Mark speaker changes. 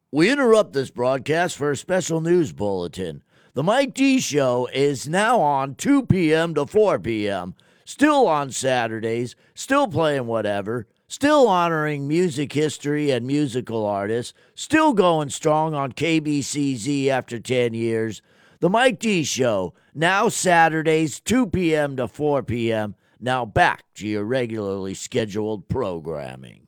Speaker 1: We interrupt this broadcast for a special news bulletin. The Mike D Show is now on 2 p.m. to 4 p.m., still on Saturdays, still playing whatever, still honoring music history and musical artists, still going strong on KBCZ after 10 years. The Mike D Show, now Saturdays, 2 p.m. to 4 p.m. Now back to your regularly scheduled programming.